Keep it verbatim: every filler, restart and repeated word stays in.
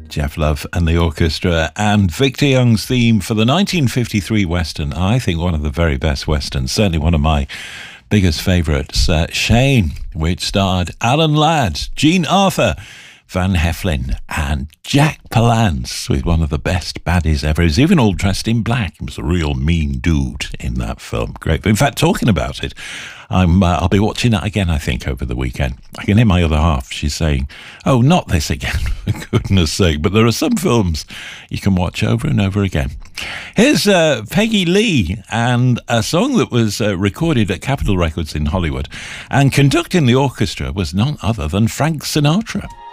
Jeff Love and the orchestra, and Victor Young's theme for the nineteen fifty-three Western, I think one of the very best Westerns, certainly one of my biggest favourites, uh, Shane, which starred Alan Ladd, Jean Arthur, Van Heflin and Jack Palance with one of the best baddies ever. He was even all dressed in black. He was a real mean dude in that film. Great. In fact, talking about it, I'm, uh, I'll be watching that again, I think, over the weekend. I can hear my other half. She's saying, oh, not this again, for goodness sake. But there are some films you can watch over and over again. Here's uh, Peggy Lee and a song that was uh, recorded at Capitol Records in Hollywood. And conducting the orchestra was none other than Frank Sinatra.